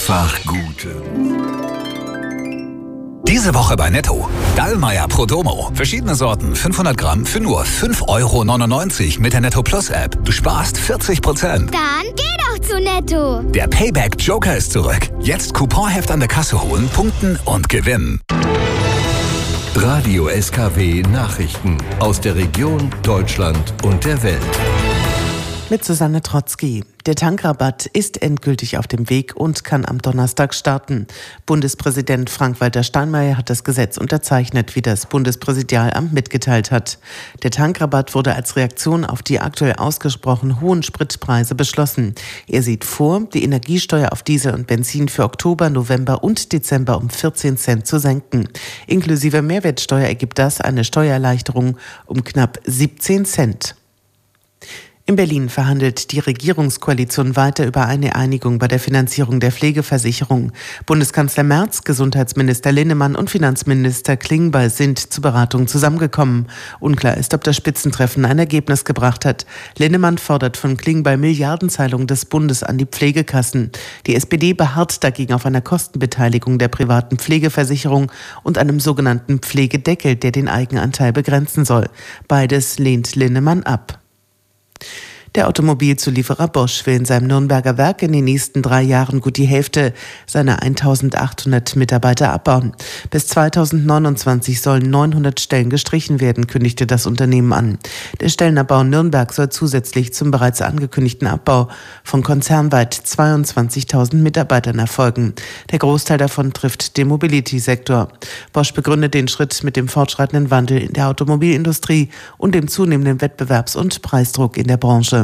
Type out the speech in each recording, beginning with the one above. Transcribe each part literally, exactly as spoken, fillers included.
Einfach Gute. Diese Woche bei Netto. Dallmayr Pro Domo. Verschiedene Sorten, fünfhundert Gramm für nur fünf Euro neunundneunzig mit der Netto Plus App. Du sparst vierzig Prozent. Dann geh doch zu Netto. Der Payback Joker ist zurück. Jetzt Couponheft an der Kasse holen, punkten und gewinnen. Radio S K W Nachrichten aus der Region, Deutschland und der Welt. Mit Susanne Trotzki. Der Tankrabatt ist endgültig auf dem Weg und kann am Donnerstag starten. Bundespräsident Frank-Walter Steinmeier hat das Gesetz unterzeichnet, wie das Bundespräsidialamt mitgeteilt hat. Der Tankrabatt wurde als Reaktion auf die aktuell ausgesprochen hohen Spritpreise beschlossen. Er sieht vor, die Energiesteuer auf Diesel und Benzin für Oktober, November und Dezember um vierzehn Cent zu senken. Inklusive Mehrwertsteuer ergibt das eine Steuererleichterung um knapp siebzehn Cent. In Berlin verhandelt die Regierungskoalition weiter über eine Einigung bei der Finanzierung der Pflegeversicherung. Bundeskanzler Merz, Gesundheitsminister Linnemann und Finanzminister Klingbeil sind zur Beratung zusammengekommen. Unklar ist, ob das Spitzentreffen ein Ergebnis gebracht hat. Linnemann fordert von Klingbeil Milliardenzahlungen des Bundes an die Pflegekassen. Die S P D beharrt dagegen auf einer Kostenbeteiligung der privaten Pflegeversicherung und einem sogenannten Pflegedeckel, der den Eigenanteil begrenzen soll. Beides lehnt Linnemann ab. Der Automobilzulieferer Bosch will in seinem Nürnberger Werk in den nächsten drei Jahren gut die Hälfte seiner eintausendachthundert Mitarbeiter abbauen. Bis zweitausendneunundzwanzig sollen neunhundert Stellen gestrichen werden, kündigte das Unternehmen an. Der Stellenabbau in Nürnberg soll zusätzlich zum bereits angekündigten Abbau von konzernweit zweiundzwanzigtausend Mitarbeitern erfolgen. Der Großteil davon trifft den Mobility-Sektor. Bosch begründet den Schritt mit dem fortschreitenden Wandel in der Automobilindustrie und dem zunehmenden Wettbewerbs- und Preisdruck in der Branche.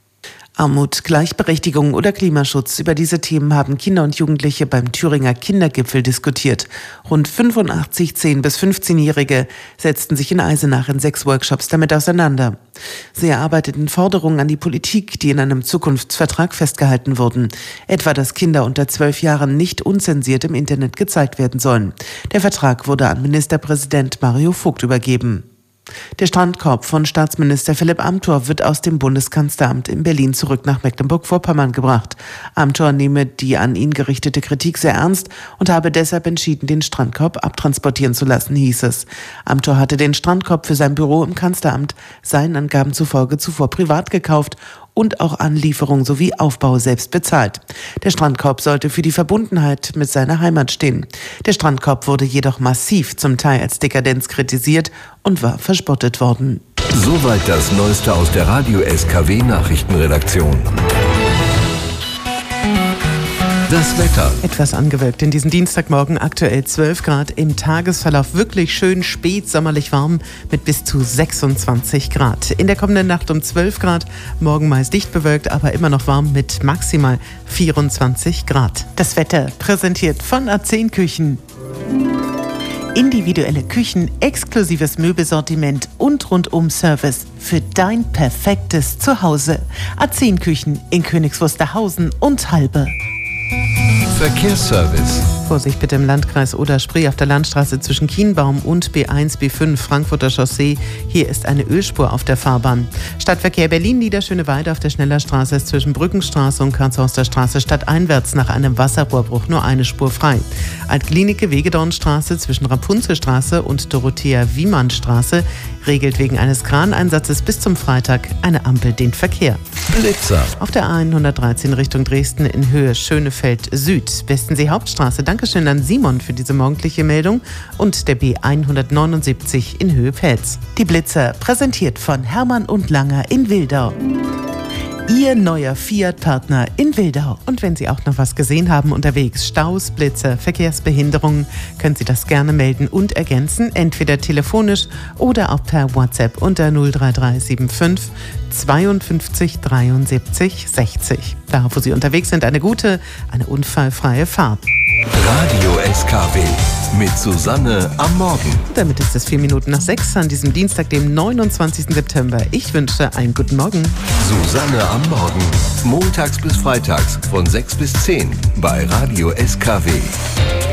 Armut, Gleichberechtigung oder Klimaschutz. Über diese Themen haben Kinder und Jugendliche beim Thüringer Kindergipfel diskutiert. Rund fünfundachtzig zehn- bis fünfzehnjährige setzten sich in Eisenach in sechs Workshops damit auseinander. Sie erarbeiteten Forderungen an die Politik, die in einem Zukunftsvertrag festgehalten wurden. Etwa, dass Kinder unter zwölf Jahren nicht unzensiert im Internet gezeigt werden sollen. Der Vertrag wurde an Ministerpräsident Mario Vogt übergeben. Der Strandkorb von Staatsminister Philipp Amthor wird aus dem Bundeskanzleramt in Berlin zurück nach Mecklenburg-Vorpommern gebracht. Amthor nehme die an ihn gerichtete Kritik sehr ernst und habe deshalb entschieden, den Strandkorb abtransportieren zu lassen, hieß es. Amthor hatte den Strandkorb für sein Büro im Kanzleramt seinen Angaben zufolge zuvor privat gekauft und auch Anlieferung sowie Aufbau selbst bezahlt. Der Strandkorb sollte für die Verbundenheit mit seiner Heimat stehen. Der Strandkorb wurde jedoch massiv zum Teil als Dekadenz kritisiert und war verspottet worden. Soweit das Neueste aus der Radio S K W Nachrichtenredaktion. Das Wetter. Etwas angewölkt in diesem Dienstagmorgen, aktuell zwölf Grad, im Tagesverlauf wirklich schön spätsommerlich warm mit bis zu sechsundzwanzig Grad. In der kommenden Nacht um zwölf Grad, morgen meist dicht bewölkt, aber immer noch warm mit maximal vierundzwanzig Grad. Das Wetter präsentiert von A zehn Küchen. Individuelle Küchen, exklusives Möbelsortiment und Rundum-Service für dein perfektes Zuhause. A zehn Küchen in Königs Wusterhausen und Halbe. Verkehrsservice. Vorsicht bitte im Landkreis Oder-Spree auf der Landstraße zwischen Kienbaum und B eins B fünf Frankfurter Chaussee. Hier ist eine Ölspur auf der Fahrbahn. Stadtverkehr Berlin-Niederschöneweide auf der Schnellerstraße ist zwischen Brückenstraße und Karlshorster Straße stadteinwärts nach einem Wasserrohrbruch nur eine Spur frei. Altklinike Wegedornstraße zwischen Rapunzelstraße und Dorothea-Wiemann-Straße regelt wegen eines Kraneinsatzes bis zum Freitag eine Ampel den Verkehr. Blitzer. Auf der A hundertdreizehn Richtung Dresden in Höhe Schönefeld Süd. Westensee Hauptstraße. Dankeschön an Simon für diese morgendliche Meldung. Und der B hundertneunundsiebzig in Höhe Pelz. Die Blitzer präsentiert von Hermann und Langer in Wildau. Ihr neuer Fiat-Partner in Wildau. Und wenn Sie auch noch was gesehen haben unterwegs, Staus, Blitzer, Verkehrsbehinderungen, können Sie das gerne melden und ergänzen, entweder telefonisch oder auch per WhatsApp unter null drei drei sieben fünf zweiundfünfzig dreiundsiebzig sechzig. Da, wo Sie unterwegs sind, eine gute, eine unfallfreie Fahrt. Radio S K W mit Susanne am Morgen. Damit ist es vier Minuten nach sechs an diesem Dienstag, dem neunundzwanzigsten September. Ich wünsche einen guten Morgen. Susanne am Morgen. Montags bis freitags von sechs bis zehn bei Radio S K W.